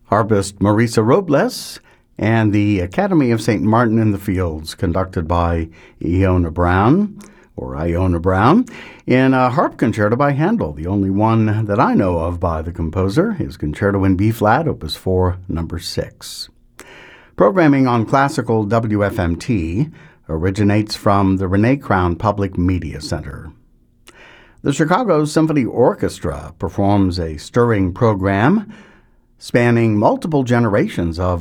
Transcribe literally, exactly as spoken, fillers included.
Harpist Marisa Robles, and the Academy of Saint Martin in the Fields, conducted by Iona Brown, or Iona Brown, in a harp concerto by Handel, the only one that I know of by the composer, his Concerto in B-flat, Opus four, number six. Programming on classical W F M T originates from the Renee Crown Public Media Center. The Chicago Symphony Orchestra performs a stirring program spanning multiple generations of